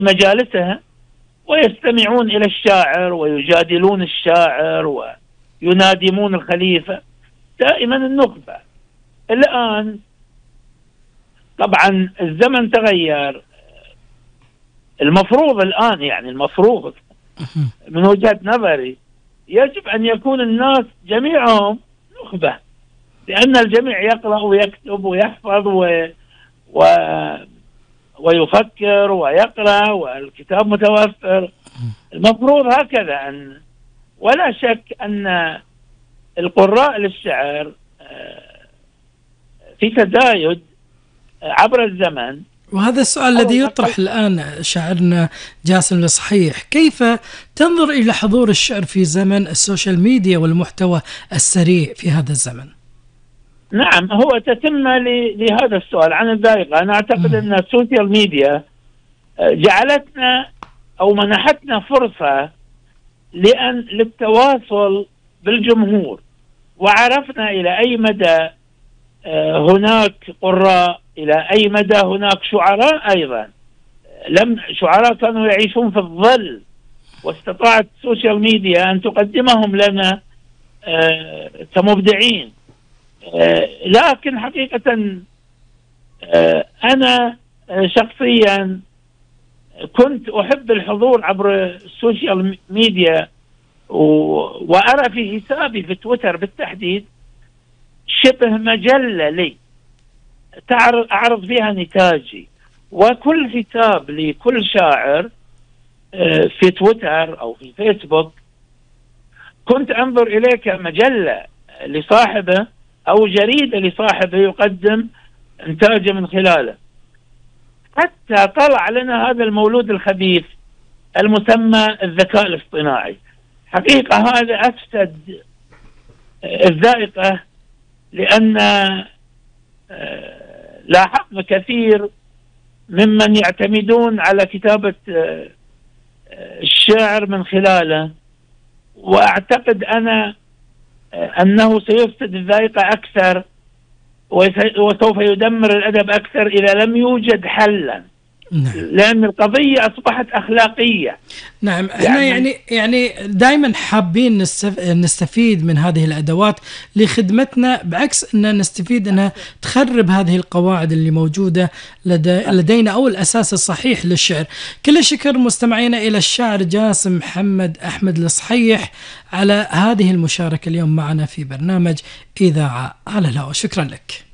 مجالسها ويستمعون إلى الشاعر ويجادلون الشاعر وينادمون الخليفة، دائما النخبة. الآن طبعا الزمن تغير، المفروض الآن يعني المفروض من وجهة نظري يجب أن يكون الناس جميعهم نخبة، لأن الجميع يقرأ ويكتب ويحفظ و... ويفكر ويقرأ والكتاب متوفر. المفروض هكذا ولا شك أن القراء للشعر في تزايد عبر الزمن. وهذا السؤال الذي يطرح الآن شاعرنا جاسم الصحيح: كيف تنظر إلى حضور الشعر في زمن السوشيال ميديا والمحتوى السريع في هذا الزمن؟ نعم، هو تتمة لهذا السؤال عن الذائقة. أنا أعتقد أن السوشيال ميديا جعلتنا أو منحتنا فرصة للتواصل بالجمهور، وعرفنا إلى أي مدى هناك قراء، إلى أي مدى هناك شعراء أيضا. شعراء كانوا يعيشون في الظل، واستطاعت السوشيال ميديا أن تقدمهم لنا كمبدعين. لكن حقيقة أنا شخصيا كنت أحب الحضور عبر السوشيال ميديا، وأرى في حسابي في تويتر بالتحديد شبه مجلة لي أعرض فيها نتاجي، وكل كتاب لكل شاعر في تويتر أو في فيسبوك كنت أنظر إليه كمجلة لصاحبه أو جريدة لصاحبه يقدم إنتاجه من خلاله، حتى طلع لنا هذا المولود الخبيث المسمى الذكاء الاصطناعي. حقيقة هذا أفسد الذائقة، لأن لاحظنا كثير ممن يعتمدون على كتابة الشعر من خلاله، وأعتقد أنا أنه سيفسد الذائقة أكثر وسوف يدمر الأدب أكثر إذا لم يوجد حلا. نعم. لأن القضية أصبحت أخلاقية. نعم، احنا يعني دائما حابين نستفيد من هذه الأدوات لخدمتنا، بعكس أن نستفيد أنها تخرب هذه القواعد اللي موجودة لدينا أو الأساس الصحيح للشعر. كل الشكر مستمعينا إلى الشاعر جاسم محمد أحمد الصحيح على هذه المشاركة اليوم معنا في برنامج إذاعة على الهواء. شكرا لك.